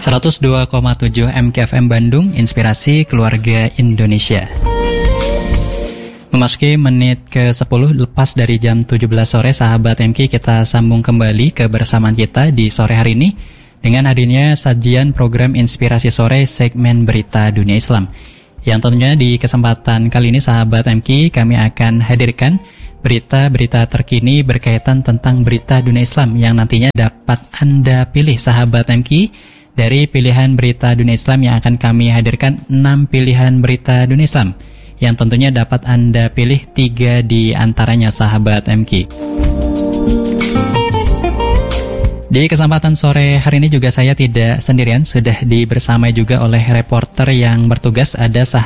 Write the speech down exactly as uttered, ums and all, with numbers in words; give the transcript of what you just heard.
seratus dua koma tujuh M K F M Bandung, Inspirasi Keluarga Indonesia. Memasuki menit ke sepuluh lepas dari jam tujuh belas sore, sahabat M K, kita sambung kembali kebersamaan kita di sore hari ini dengan hadirnya sajian program Inspirasi Sore segmen Berita Dunia Islam. Yang tentunya di kesempatan kali ini, sahabat M K, kami akan hadirkan berita-berita terkini berkaitan tentang berita dunia Islam yang nantinya dapat Anda pilih, sahabat M K. Dari pilihan berita dunia Islam yang akan kami hadirkan, enam pilihan berita dunia Islam yang tentunya dapat Anda pilih tiga di antaranya, sahabat M K. Di kesempatan sore hari ini juga saya tidak sendirian, sudah dibersamai juga oleh reporter yang bertugas, ada